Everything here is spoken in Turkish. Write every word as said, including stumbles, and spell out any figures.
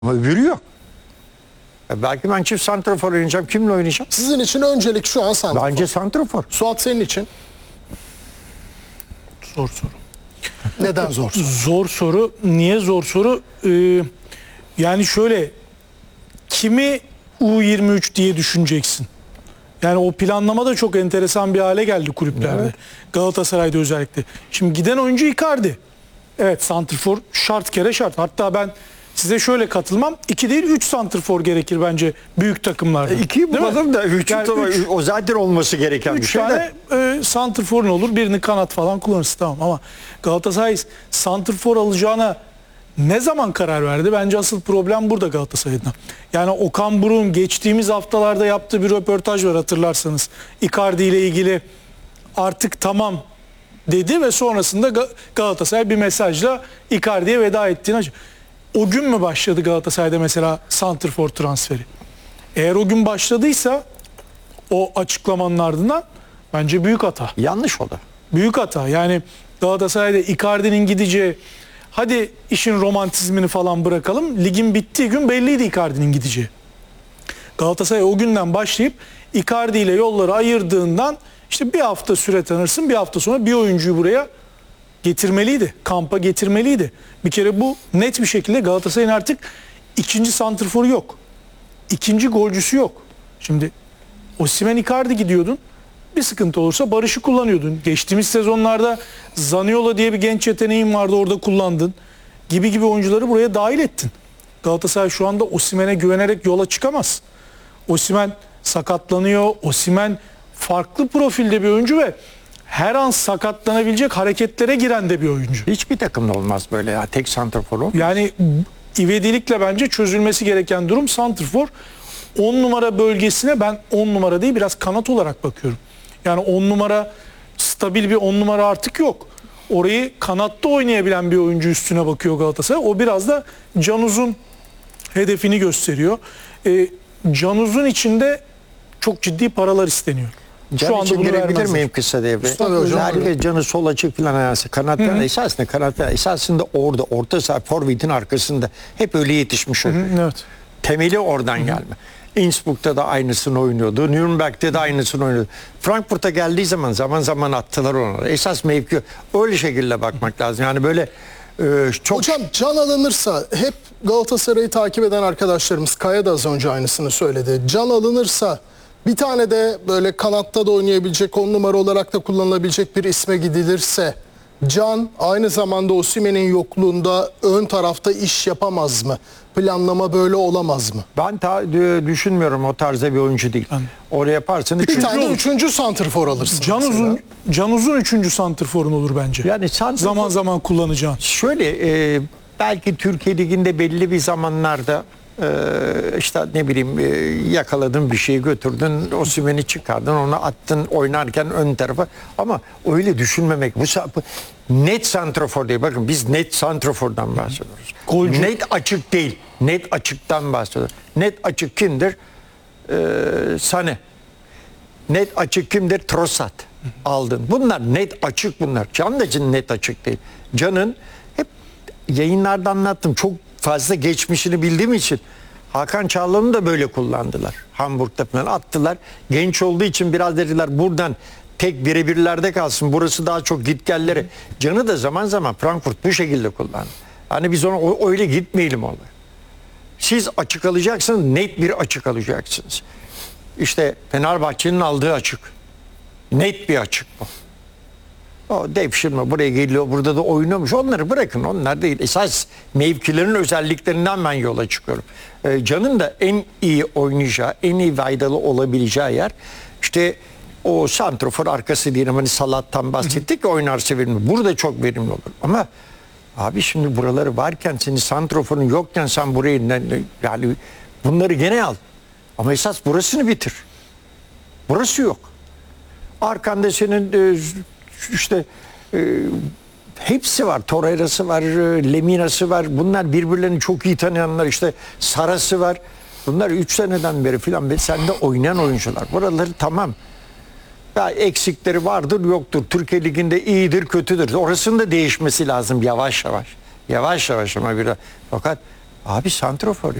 Ama öbürü yok. E belki ben çift santrafor oynayacağım. Kimle oynayacağım? Sizin için öncelik şu an santrafor. Bence santrafor. Suat senin için Zor soru. neden zor? Zor soru. Niye zor soru? Ee, yani şöyle, kimi U yirmi üç diye düşüneceksin? Yani o planlama da çok enteresan bir hale geldi kulüplerde. Evet. Galatasaray'da özellikle. Şimdi giden oyuncu Icardi. Evet, santrfor şart kere şart. Hatta ben size şöyle katılmam. iki değil üç santrfor gerekir bence büyük takımlarda. E, ikiyi Değil mi? bulalım da üçü Yani tabii, üç- o zaten olması gereken bir Üç şey tane de. e, santrfor ne olur? Birini kanat falan kullanırsın, tamam, ama Galatasaray santrfor alacağına ne zaman karar verdi? Bence asıl problem burada Galatasaray'da. Yani Okan Buruk'un geçtiğimiz haftalarda yaptığı bir röportaj var, hatırlarsanız. Icardi ile ilgili artık tamam dedi ve sonrasında Ga- Galatasaray bir mesajla Icardi'ye veda ettiğini açık- O gün mü başladı Galatasaray'da mesela santrfor transferi? Eğer o gün başladıysa o açıklamanın ardından bence büyük hata. Yanlış o da. Büyük hata. Yani Galatasaray'da Icardi'nin gideceği, hadi işin romantizmini falan bırakalım, ligin bittiği gün belliydi Icardi'nin gideceği. Galatasaray o günden başlayıp Icardi ile yolları ayırdığından işte bir hafta süre tanırsın, bir hafta sonra bir oyuncuyu buraya getirmeliydi. Kampa getirmeliydi. Bir kere bu net bir şekilde Galatasaray'ın artık ikinci santrforu yok. İkinci golcüsü yok. Şimdi Osimhen, Icardi gidiyordun. Bir sıkıntı olursa Barış'ı kullanıyordun. Geçtiğimiz sezonlarda Zaniolo diye bir genç yeteneğin vardı, orada kullandın. Gibi gibi oyuncuları buraya dahil ettin. Galatasaray şu anda Osimhen'e güvenerek yola çıkamaz. Osimhen sakatlanıyor. Osimhen farklı profilde bir oyuncu ve her an sakatlanabilecek hareketlere giren de bir oyuncu. Hiçbir takımda olmaz böyle ya. Tek santrafor o. Yani ivedilikle bence çözülmesi gereken durum santrfor. on numara bölgesine ben on numara değil, biraz kanat olarak bakıyorum. Yani on numara, stabil bir on numara artık yok. Orayı kanatta oynayabilen bir oyuncu üstüne bakıyor Galatasaray. O biraz da Can Uzun hedefini gösteriyor. Ee, Can Uzun içinde çok ciddi paralar isteniyor. Can için girebilir miyim kısa devre? Tabii hocam. Herkes canı sol açık falan ayarsa. Kanatlar esasında kanatlar esasında orada orta saha forvetin arkasında hep öyle yetişmiş oluyor. Evet. Temeli oradan gelme. Innsbruck'ta da aynısını oynuyordu. Nürnberg'de de aynısını oynuyordu. Frankfurt'a geldiği zaman zaman zaman attılar ona. Esas mevki öyle şekilde bakmak lazım. Yani böyle e, çok... Hocam Can alınırsa, hep Galatasaray'ı takip eden arkadaşlarımız, Kaya da az önce aynısını söyledi. Can alınırsa bir tane de böyle kanatta da oynayabilecek, on numara olarak da kullanılabilecek bir isme gidilirse, Can aynı zamanda Osimhen'in yokluğunda ön tarafta iş yapamaz mı? Planlama böyle olamaz mı? Ben ta, e, düşünmüyorum, o tarzda bir oyuncu değil. Oraya yaparsın. Bir üçüncü tane de olur. üçüncü santrfor alırsın. Can mesela. Uzun, Can Uzun üçüncü santrforun olur bence. Yani santrafor- Zaman zaman kullanacağın. Şöyle e, belki Türkiye Ligi'nde belli bir zamanlarda e, işte ne bileyim e, yakaladın bir şeyi götürdün, Osimhen'i çıkardın, onu attın oynarken ön tarafa, ama öyle düşünmemek. Bu sa- bu net santrafor değil. Bakın biz net santrafordan bahsediyoruz. Golcü. Net açık değil. Net açıktan bahsediyoruz. Net açık kimdir? E, Sane. Net açık kimdir? Trossard aldın. Bunlar net açık bunlar. Can da net açık değil. Can'ın hep yayınlarda anlattım. Çok fazla geçmişini bildiğim için Hakan Çağlan'ı da böyle kullandılar. Hamburg'da falan attılar. Genç olduğu için biraz dediler buradan tek birebirlerde kalsın. Burası daha çok gitgelleri. Can'ı da zaman zaman Frankfurt bu şekilde kullandı. Hani biz ona o- öyle gitmeyelim olay. Siz açık alacaksınız, net bir açık alacaksınız. İşte Fenerbahçe'nin aldığı açık. Net bir açık bu. O devşirme buraya geliyor, burada da oynamış. Onları bırakın, onlar değil. Esas mevkilerin özelliklerinden ben yola çıkıyorum. Ee, Can'ın da en iyi oynayacağı, en iyi faydalı olabileceği yer işte o santrofor arkası diyelim, hani Salat'tan bahsettik ya, oynarsa verimli. Burada çok verimli olur. Ama abi şimdi buraları varken, senin santroforun yokken sen burayı ne- ne- yani bunları gene al. Ama esas burasını bitir. Burası yok. Arkanda senin e, işte e, hepsi var. Torreira'sı var, e, Lemina'sı var. Bunlar birbirlerini çok iyi tanıyanlar. İşte Sara'sı var. Bunlar üç seneden beri filan ve sende oynayan oyuncular. Buraları tamam. Ya eksikleri vardır, yoktur. Türkiye Ligi'nde iyidir, kötüdür. Orasının da değişmesi lazım yavaş yavaş. Yavaş yavaş ama bir fakat Abi santrofor.